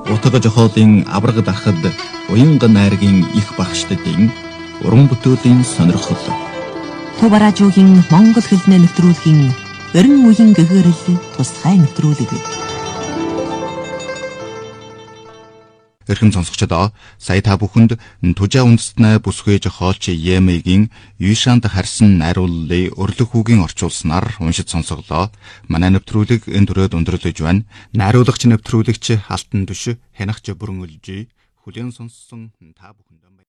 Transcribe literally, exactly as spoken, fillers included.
Утга жохоолын аврагд арахад уянга найргийн их багштдын уран бүтээлийн сонирхол. Хувааражуугийн монгол хэлний нэвтрүүлгийн ерөн үеийн гэгэрэл тусгай нэвтрүүлэг. Эрхэм сонсогчдоо сая та бүхэнд Тужаа үндэстнээ бүсгүйж хоолч Емегийн Юшанд харсан найрууллын өрлөх үгийн орчуулснаар уншиж сонсголоо. Манай нэвтрүүлэг энэ төрөд өндөрлөж байна. Найруулагч нэвтрүүлэгч Алтан Түш, Хянагч Бүрэн Өлжи, хүлээн сонссон та бүхэнд